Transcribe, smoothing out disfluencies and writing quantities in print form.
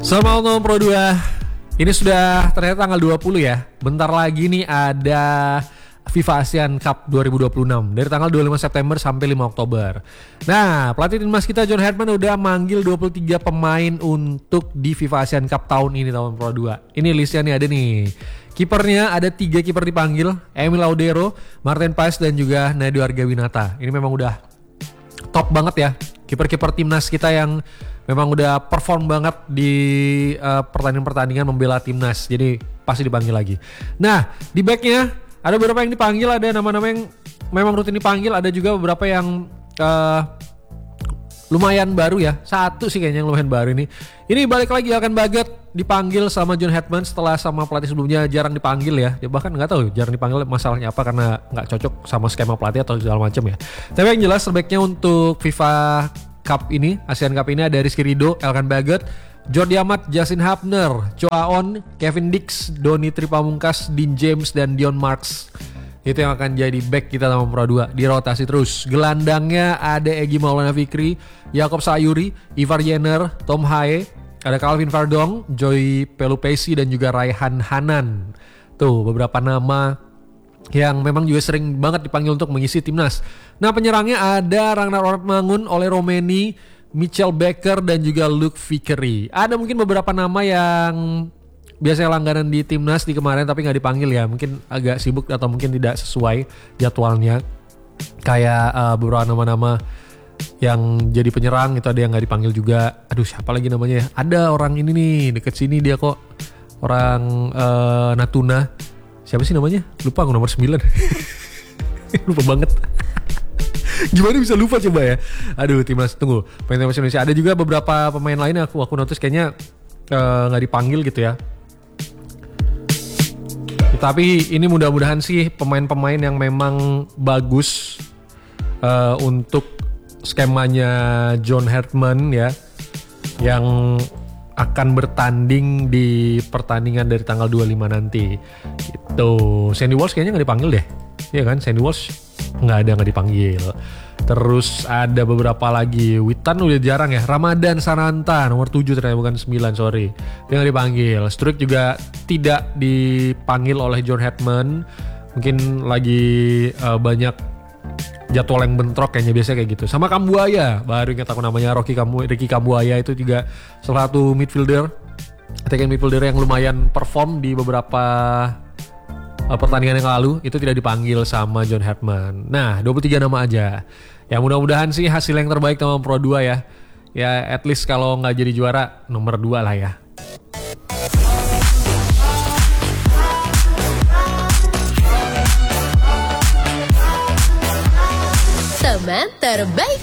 Selamat malam Pro 2. Ini sudah ternyata tanggal 20 ya. Bentar lagi nih ada FIFA ASEAN Cup 2026 dari tanggal 25 September sampai 5 Oktober. Nah, pelatih timnas kita John Herdman udah manggil 23 pemain untuk di FIFA ASEAN Cup tahun ini, tahun Pro 2. Ini listnya nih ada nih. Kipernya ada 3 kiper dipanggil, Emil Laudero, Martin Paes dan juga Nadio Argawinata. Ini memang udah top banget ya. Kiper-kiper timnas kita yang memang udah perform banget di pertandingan-pertandingan membela timnas. Jadi pasti dipanggil lagi. Nah, di backnya ada beberapa yang dipanggil, ada nama-nama yang memang rutin dipanggil, ada juga beberapa yang lumayan baru ya. Satu sih kayaknya yang lumayan baru ini. Ini balik lagi Elkan Baggett dipanggil sama John Herdman setelah sama pelatih sebelumnya jarang dipanggil ya. Dia bahkan nggak tahu jarang dipanggil masalahnya apa, karena nggak cocok sama skema pelatih atau segala macam ya. Tapi yang jelas terbaiknya untuk FIFA Cup ini, ASEAN Cup ini ada Rizky Ridho, Elkan Baggett, Jordi Amat, Justin Hapner, Cho Aon, Kevin Dix, Doni Tripamungkas, Dean James, dan Dion Marks. Itu yang akan jadi back kita sama Pro 2. Dirotasi terus. Gelandangnya ada Egy Maulana Fikri, Jakob Sayuri, Ivar Jenner, Tom Haye, ada Calvin Verdong, Joy Pelupesi, dan juga Raihan Hanan. Tuh beberapa nama yang memang juga sering banget dipanggil untuk mengisi timnas. Nah, penyerangnya ada Ragnar Ortmangun, Ole Romeni, Mitchell Baker, dan juga Luke Vickery. Ada mungkin beberapa nama yang biasanya langganan di timnas di kemarin tapi nggak dipanggil ya. Mungkin agak sibuk atau mungkin tidak sesuai jadwalnya. Kayak beberapa nama-nama yang jadi penyerang itu ada yang nggak dipanggil juga. Aduh, siapa lagi namanya ya? Ada orang ini nih deket sini dia kok. Orang Natuna. Siapa sih namanya? Lupa, aku nomor 9. Lupa banget. Gimana bisa lupa coba ya? Aduh, timnas, tunggu. Pemain timnas Indonesia. Ada juga beberapa pemain lain yang aku notice kayaknya gak dipanggil gitu ya. Tapi ini mudah-mudahan sih pemain-pemain yang memang bagus untuk skemanya John Herdman ya, yang akan bertanding di pertandingan dari tanggal 25 nanti gitu. Sandy Walsh kayaknya gak dipanggil deh. Iya kan, Sandy Walsh nggak dipanggil. Terus ada beberapa lagi. Witan udah jarang ya. Ramadan Sananta nomor 7 ternyata, bukan 9, sorry. Dia gak dipanggil. Struik juga tidak dipanggil oleh John Herdman. Mungkin lagi banyak jadwal yang bentrok kayaknya, biasa kayak gitu. Sama Kambuaya, baru ingat aku namanya, Ricky Kambuaya itu juga salah satu midfielder, attacking midfielder yang lumayan perform di beberapa pertandingan yang lalu. Itu tidak dipanggil sama John Herdman. Nah, 23 nama aja. Ya mudah-mudahan sih hasil yang terbaik sama Pro 2 ya. Ya at least kalau nggak jadi juara nomor 2 lah ya. Teman terbaik